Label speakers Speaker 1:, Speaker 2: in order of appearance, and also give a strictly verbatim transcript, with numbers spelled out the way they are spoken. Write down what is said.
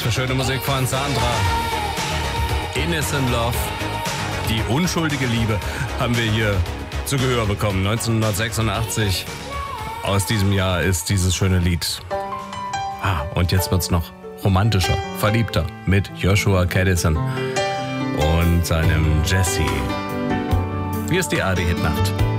Speaker 1: für schöne Musik von Sandra. Innocent Love. Die unschuldige Liebe haben wir hier zu Gehör bekommen. neunzehnhundertsechsundachtzig. Aus diesem Jahr ist dieses schöne Lied. Ah, und jetzt wird's noch romantischer, verliebter mit Joshua Kadison und seinem Jesse. Hier ist die A R D Hitnacht.